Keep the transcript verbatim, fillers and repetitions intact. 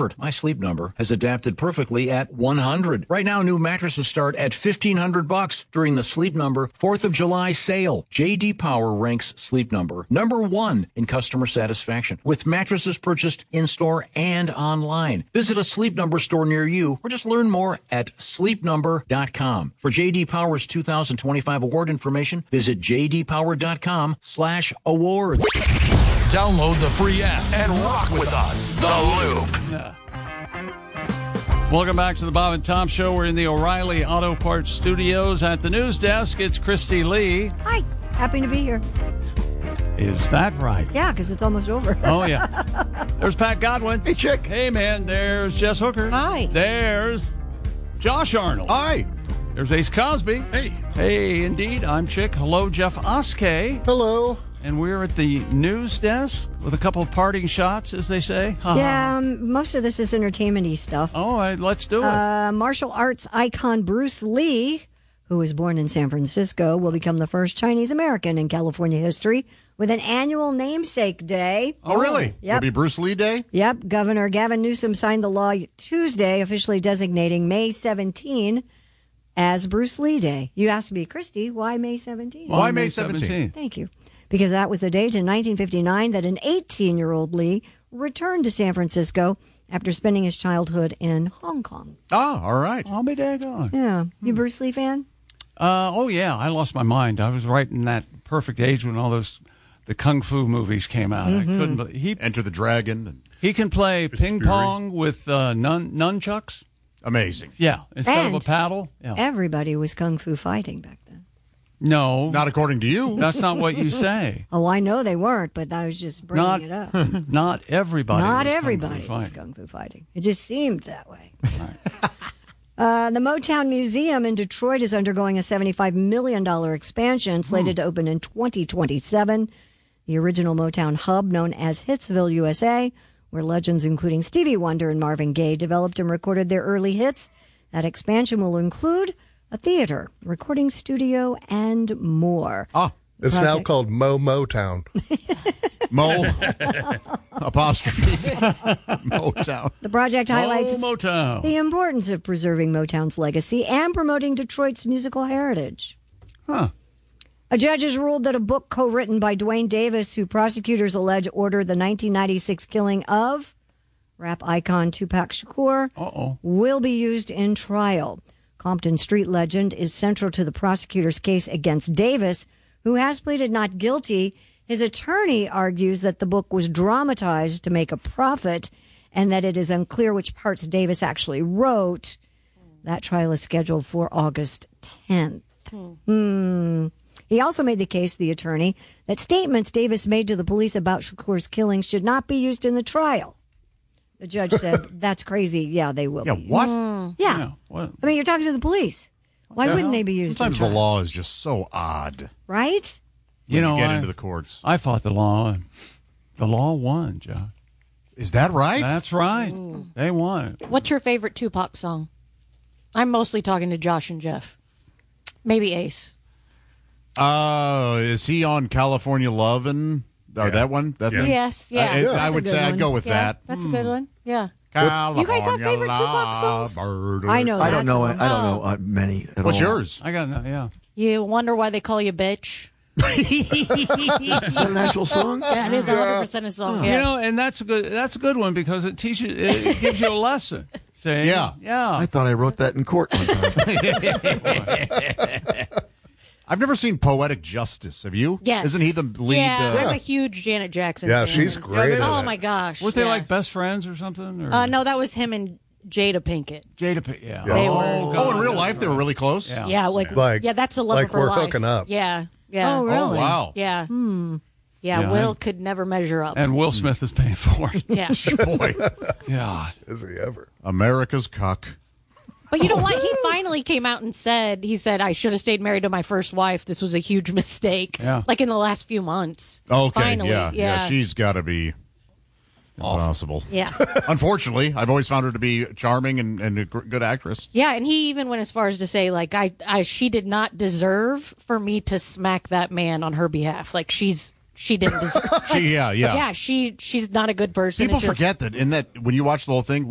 comfort. My Sleep Number has adapted perfectly at one hundred. Right now, new mattresses start at fifteen hundred bucks during the Sleep Number fourth of July sale. J D Power ranks Sleep Number number one in customer satisfaction with mattresses purchased in-store and online. Visit a Sleep Number store near you or just learn more at sleep number dot com. For J D Power's two thousand twenty-five award information, visit j d power dot com slash awards. Download the free app and rock with us. The Loop. Yeah. Welcome back to the Bob and Tom Show. We're in the O'Reilly Auto Parts Studios. At the news desk, it's Christy Lee. Hi. Happy to be here. Is that right? Yeah, because it's almost over. Oh, yeah. There's Pat Godwin. Hey, Chick. Hey, man. There's Jess Hooker. Hi. There's Josh Arnold. Hi. There's Ace Cosby. Hey. Hey, indeed. I'm Chick. Hello, Jeff Oskey. Hello. And we're at the news desk with a couple of parting shots, as they say. Yeah, um, most of this is entertainment-y stuff. All right, let's do it. Uh, martial arts icon Bruce Lee, who was born in San Francisco, will become the first Chinese-American in California history with an annual namesake day. Oh, really? Yep. It'll be Bruce Lee Day? Yep. Governor Gavin Newsom signed the law Tuesday, officially designating May seventeenth as Bruce Lee Day. You asked me, Christy, why May seventeenth? Why May seventeenth? Thank you. Because that was the date in nineteen fifty-nine that an eighteen-year-old Lee returned to San Francisco after spending his childhood in Hong Kong. Ah, all right. I'll be daggone. Yeah. You Bruce Lee fan? Uh, oh, yeah. I lost my mind. I was right in that perfect age when all those the kung fu movies came out. Mm-hmm. I couldn't believe he Enter the Dragon. And he can play ping Fury. pong with uh, nun nunchucks. Amazing. Yeah, instead And of a paddle. Yeah. Everybody was kung fu fighting back then. No, Not according to you. that's not what you say. Oh, I know they weren't, but I was just bringing Not, it up. not everybody. Not was everybody kung fu was fighting. kung fu fighting. It just seemed that way. uh, the Motown Museum in Detroit is undergoing a seventy-five million dollars expansion slated to open in twenty twenty-seven. The original Motown hub, known as Hitsville, U S A, where legends including Stevie Wonder and Marvin Gaye developed and recorded their early hits. That expansion will include a theater, recording studio, and more. Ah, It's now Project. called Mo Motown. Mo apostrophe Motown. The project highlights Oh, Motown. the importance of preserving Motown's legacy and promoting Detroit's musical heritage. Huh. A judge has ruled that a book co-written by Dwayne Davis, who prosecutors allege ordered the nineteen ninety-six killing of rap icon Tupac Shakur, Uh-oh. will be used in trial. Compton street legend is central to the prosecutor's case against Davis, who has pleaded not guilty. His attorney argues that the book was dramatized to make a profit and that it is unclear which parts Davis actually wrote. That trial is scheduled for August tenth. Hmm. He also made the case, the attorney, that statements Davis made to the police about Shakur's killing should not be used in the trial. The judge said, that's crazy. Yeah, they will Yeah, be. what? Yeah. Yeah, what? I mean, you're talking to the police. Why Yeah. wouldn't they be used Sometimes in the trial? law is just so odd Right? You when know, you get I, into the courts. I fought the law. The law won, Joe. Is that right? That's right. They won. What's your favorite Tupac song? I'm mostly talking to Josh and Jeff. Maybe Ace. Uh, is he on California Love and or that one? That Yeah. thing? Yes, yeah. I, I- That's I a would good say I'd one. go with yeah, that. that's a good one. Yeah. California You guys have favorite Tupac songs? Love. I know I that's don't know. one. I don't know uh, many at What's all. yours? I got no, yeah. You wonder why they call you bitch? Is that an actual song? Yeah, it is one hundred percent a song. You Yeah. know, and that's a good. That's a good one because it teaches. It gives you a lesson. See? Yeah. Yeah. I thought I wrote that in court one time. I've never seen Poetic Justice. Have you? Yes. Isn't he the lead? Yeah, I'm uh, a huge Janet Jackson Yeah, fan. she's great at Oh, it. my gosh. Weren't they yeah. like best friends or something? Or Uh, no, that was him and Jada Pinkett. Jada. P- Yeah. They oh, were- oh, in God. real life, they were really close. Yeah. Yeah, like, Like- yeah, that's the love like of her we're life. hooking up. Yeah, yeah. Oh, really? Oh, wow. Yeah. Hmm. Yeah, Yeah, Will I- could never measure up. And Will Smith is paying for it. yeah. Boy, God. Is he ever? America's cuck. But you know what? He finally came out and said, he said, I should have stayed married to my first wife. This was a huge mistake. Yeah. Like in the last few months. Okay, Finally, yeah, yeah, yeah. she's got to be impossible. Yeah. Unfortunately, I've always found her to be charming and, and a gr- good actress. Yeah, and he even went as far as to say, like, I, I, she did not deserve for me to smack that man on her behalf. Like, she's, she didn't deserve. She, yeah, yeah. yeah, she, she's not a good person. People and she'll- forget that in that when you watch the whole thing,